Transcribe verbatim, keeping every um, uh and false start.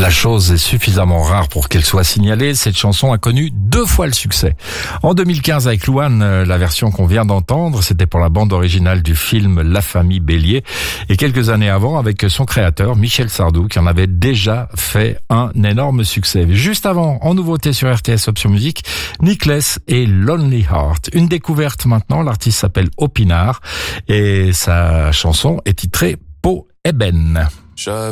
La chose est suffisamment rare pour qu'elle soit signalée. Cette chanson a connu deux fois le succès. En deux mille quinze avec Louane, la version qu'on vient d'entendre, c'était pour la bande originale du film La Famille Bélier. Et quelques années avant avec son créateur, Michel Sardou, qui en avait déjà fait un énorme succès. Juste avant, en nouveauté sur R T S Option Musique, Nickless et Lonely Heart. Une découverte maintenant, l'artiste s'appelle Opinard et sa chanson est titrée Peau Ébène.